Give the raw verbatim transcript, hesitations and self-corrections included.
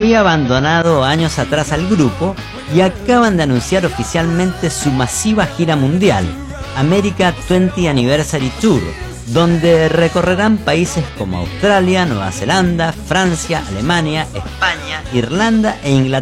había abandonado años atrás al grupo y acaban de anunciar oficialmente su masiva gira mundial, America veinte Anniversary Tour, donde recorrerán países como Australia, Nueva Zelanda, Francia, Alemania, España, Irlanda e Inglaterra.